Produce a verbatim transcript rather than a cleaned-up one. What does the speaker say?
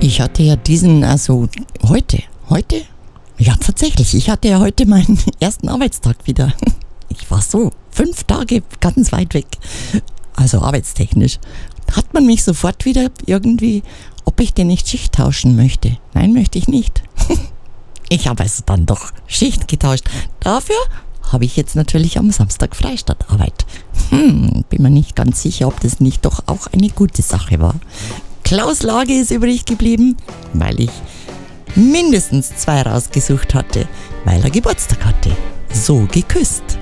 Ich hatte ja diesen, also heute, heute? Ja, tatsächlich, ich hatte ja heute meinen ersten Arbeitstag wieder. Ich war so fünf Tage ganz weit weg, also arbeitstechnisch. Hat man mich sofort wieder irgendwie, ob ich denn nicht Schicht tauschen möchte. Nein, möchte ich nicht. Ich habe also dann doch Schicht getauscht. Dafür habe ich jetzt natürlich am Samstag Freistattarbeit. Hm, bin mir nicht ganz sicher, ob das nicht doch auch eine gute Sache war. Klaus Lage ist übrig geblieben, weil ich mindestens zwei rausgesucht hatte, weil er Geburtstag hatte. So geküsst.